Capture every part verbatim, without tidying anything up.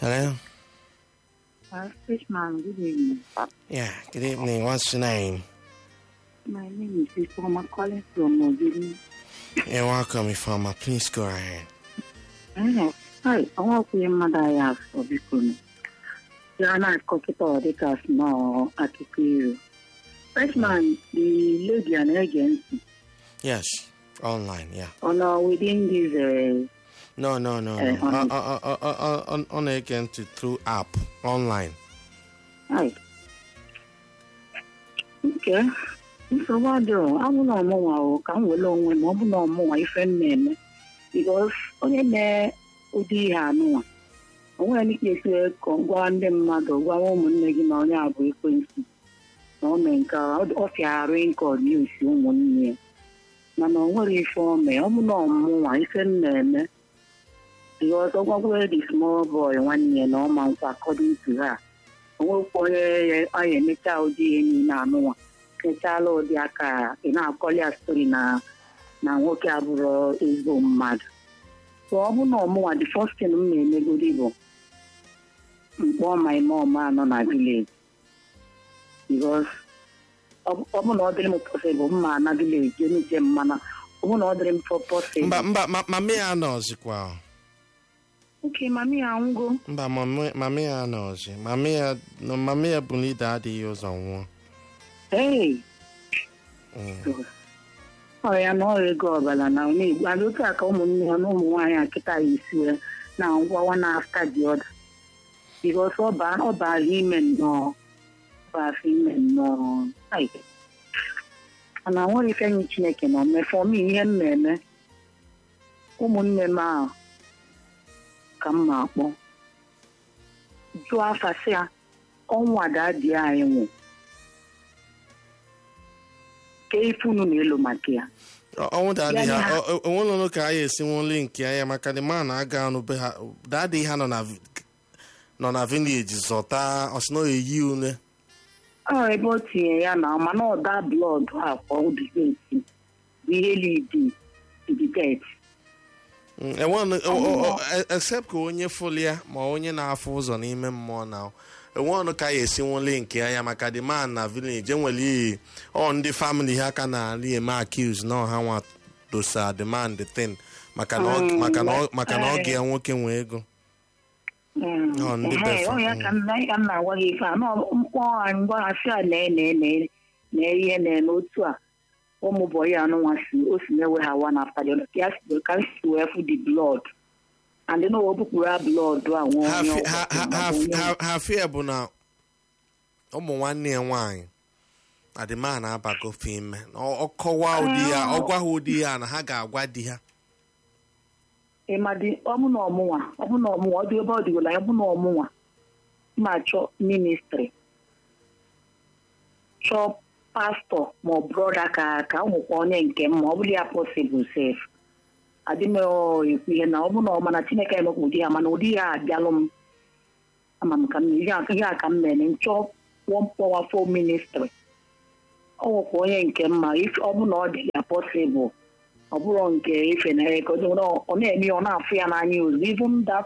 Hello? Uh, Fishman, good evening. Yeah, good evening. What's your name? My name is Ifoma calling from Mogiri. You're welcome, Ifoma. Please go ahead. Uh, hi, I want to mother I have for Bikuni. You are not cooking all the cast now at the crew. Freshman, the lady and agency. Yes, online, yeah. Oh no, within this. Uh, No, no, no, Uh, no. on- Uh, uh, uh, uh, uh, on, on again to through app, online. hi. Okay. So what do I will not know? Come along with more no more my friend men because only me Udi Hanu. When it is a Congo mother, one woman making on your frequency. No man card of your rain called you soon one year. No, what is for me? I'm no more my friend men. Because of where the small boy one year no man according to her. Oh, for I am a child in Nanoa. A child the aka in our collier story na na work abroad is go mad. So I no more the first thing me me go divo. Inform my mom man on a village. Because of of no dream possible man na village, you need them man. Of no dream for possible. Mba, mba, ma, mami anozi kwa. Okay, mami ango. Mba, mami, mami anozi. Mami ya, no, mami ya buni daddy yours on one. Hey. Mm. Oh, ya no ego bala na ni gwa lo ka ka umu ni no umu anya kita isi na ngwa one after the other. Because oba oba women no. Oba women no. Ai. Ana wori fe ni Chineke no me for me ihe mmeme. Umu nne ma ka mma akpọ. Jụọ afa sị ya ọnwa dadi anyị nwụ. Ke ifunu na-elo maka ya. Ọnwụ daddy ha, onwe no ka ya esi nwole nke ya maka the man aga anu be ha. Daddy ha nọ na nọ na village zọta osno eyi une. Oh, ebe o tinye ya na mana ọda blood ha for debate. Ihe lidi debate. E one except ka onye folia ma onye na-afụ ụzọ n'ime mmụọ na enwe ka ya esi nwole nke ya maka the man na village enweli ọ ndị family ha ka na ali eme accuse na ha nwa dosa the man the thing maka na maka na maka na ọ ga nwoke nwe ego. Mm. Oh, ndị Hey, oh ya ka na ka na agwa gị fa no mkpọ anyị gwa asị a na na na na ihe na n'otu a ụmụ boy anụ nwa si o si na-ewe ha one after the other ya si ka si wee fu the blood and then o bupụrụ blood a nwa onye ha ha ha ha fear bụ na ụmụ nwanne ya nwaanyị na the man abago fime ọ kọwa ụdị ya ọ gwa ha ụdị ya na ha ga-agwa di ha. Emadi ọmụ na ọmụnwa ọmụ na ọmụnwa ọ dị ebe ọ dịgola ọmụ na ọmụnwa ma chọọ ministry chọọ pastọ ma ọ broda ka ka nwekwa onye nke m ma ọ bụrụ ya possible sef adịmeo ekwu ihe na ọ bụ na ọ mana Chineke emekwa ụdị ya mana ụdị ya abịalụ m ama m ka m ihe a ka m mere nchọọ one powerful ministry ọ nwekwa onye nke m ma ọ bụ na ọ dị ya possible ọ bụrụ nke ife na eke ọ na-eme ọ na-afụ ya n'anya ozu even that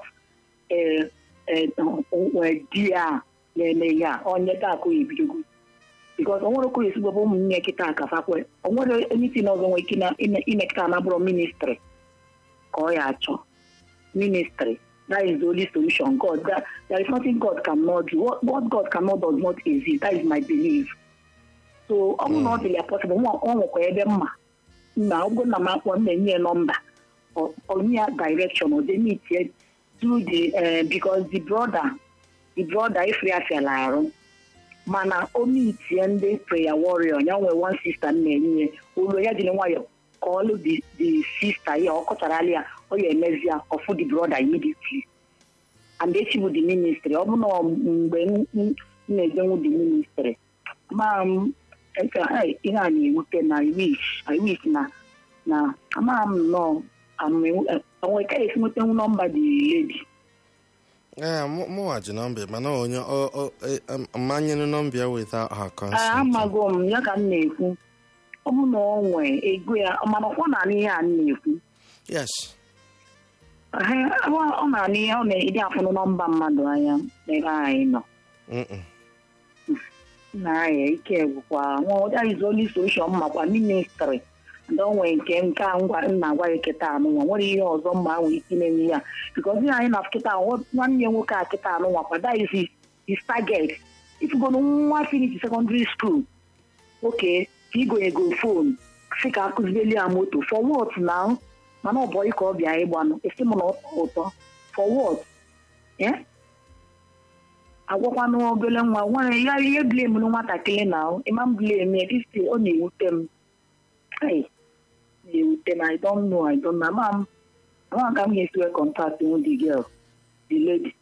di ya na-eme ya onye ga-akụ ya ebidogo because o nwere kwuru esigbo ụmụnne kịta akafakwe o nwere anything ọzọ nwere ike imekịta na bụrụ ministry ka ọ ya achọ ministry. That is the only solution. God, that, there is nothing God cannot do. What, what God cannot does not exist. That is my belief. So ọ bụrụ na ọ dị ya possible ọ nwekwa ebe mma na ọ bụrụ na m akpọ na-enye nọmba onye ya direction or they meet through the uh, because the brother the brother ifri afịala arụ mana o meetie ndị prayer warrior ya nwere one sister na-enye ụlọ ya dị nwayọ ka ọlụ the the sister ya ọ kọtarala ya ọ ya emezi ya ọfụ the brother immediately and echi bụ the ministry ọ bụ na mgbe m na-ejenwu the ministry ma m ihe a na-ewute na I wish I wish na na ama m nọ onwe ka esi nweta nọmba dị lady. Yeah, mụwa ji nọmba mana onye mmanyere nọmba ya without her consent. Amago m ya ka m na-ekwu ọ bụ na ọ nwee ego ya mana ọ na ihe a na-ekwu. Yes. ọ na-anị ihe ọ na-ede afụnụ nọmba mmadụ anya n'ebe anyị nọ na-aya ike gwụkwa nwa is only solution makwa ministry ndị onwe nke nke a ngwa nna agwa ya kịta anụnwa nwere ihe ọzọ mma nwee ike ime ya because ihe anyị na kịta nwanne nwoke a kịta anụnwa kwada is his target ifugonu nwa finish secondary school oke ka igonye go phone si ka akụzibeli ya moto for what now mana ọ bụ ka ọ bịa ịgbanụ esi m na ụtọ for what eh agwakwanụ obele nwa nwere ya ihe blame na nwatakịrị na ịma m blame ya this ọ na-ewute m ai na-ewute m I don't know I don't know ama ama ka m ga-esi contact with the girl the lady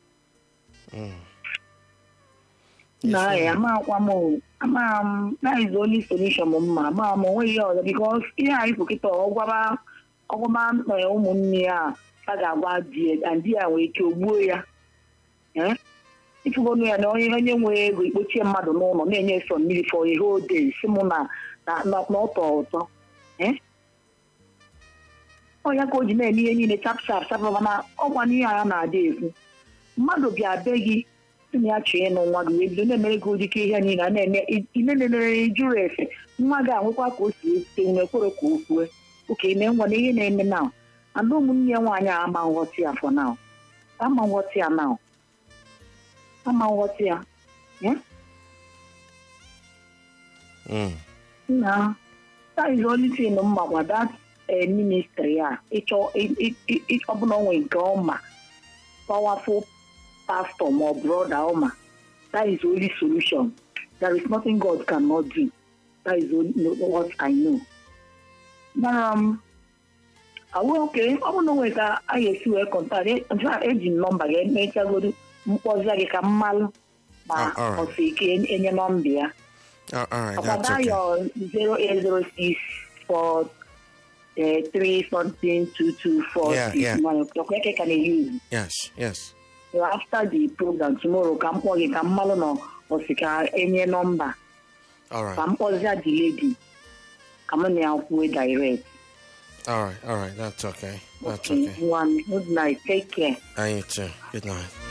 na ya ama akwa m ama m that is the only solution m ma ama m onwe ihe ọzọ because ihe anyị kwukịta ọgwaba ọgwaba ụmụnne ya a ga-agwa di and di ya nwere ike ogbuo ya eh ifugonu ya na onye onye nwere ego ikpochie mmadụ n'ụlọ na-enye sọ mmiri for a whole day si mụ na na ọtọ ụtọ ọ ya ka o ji na-eme ihe niile chap chap chap mana ọgwa n'ihe a na-adị ekwu mmadụ bịa be gị si na ya chọọ ịnụ nwa gị wee bido na-emere gị ụdịka ihe niile a na-eme inenenere jụrụ efe nwa gị anwekwa ka o si esite nwe ekwere ka o kwue oke ime ngwa na ihe na-eme na and ụmụnne ya nwaanyị a ama nghọta ya for now ama nghọta ya now ama nghọta ya na that is only thing mmakwa that ministry ya ịchọ ọbụla onwe nke ọma powerful pastor ma brother ọma that is the only solution. There is nothing God cannot do. That is what I know. Um, I will okay. I don't know whether I esi wee contact. In fact, eji number ga emechagodu mkpozi gị ka mmalụ ma ọ si ike enye nọmba ya. All right, that's okay. Your zero eight zero six four three something two two four Yeah, six yeah. one. Okay, can you use? Yes, yes. So after the program tomorrow, come call you. Come malo no osika enye number. All right. Come call the lady. Come on now, we direct. All right, all right. That's okay. That's Okay. okay. One good night. Take care. And you too. Good night.